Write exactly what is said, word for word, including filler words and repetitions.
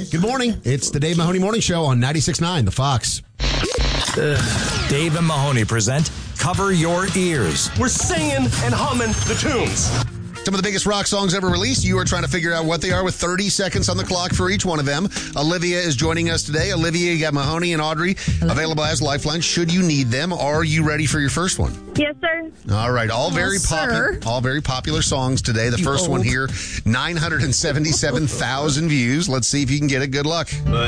Good morning. It's the Dave Mahoney Morning Show on ninety-six point nine, The Fox. Ugh. Dave and Mahoney present Cover Your Ears. We're singing and humming the tunes. Some of the biggest rock songs ever released. You are trying to figure out what they are with thirty seconds on the clock for each one of them. Olivia is joining us today. Olivia, you got Mahoney and Audrey Hello. Available as lifelines should you need them. Are you ready for your first one? Yes, sir. All right. All very yes, popular. All very popular songs today. The you first old. one here, nine hundred seventy-seven thousand views. Let's see if you can get it. Good luck. But